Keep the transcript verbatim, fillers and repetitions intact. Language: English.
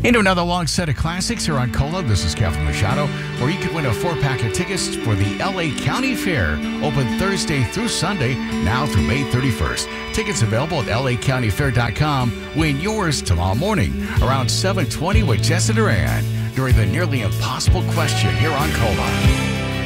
Into another long set of classics here on Cola. This is Kevin Machado, where you could win a four-pack of tickets for the L A County Fair, open Thursday through Sunday, now through May thirty-first. Tickets available at L A county fair dot com. Win yours tomorrow morning around seven twenty with Jess and Duran during the Nearly Impossible Question here on Cola.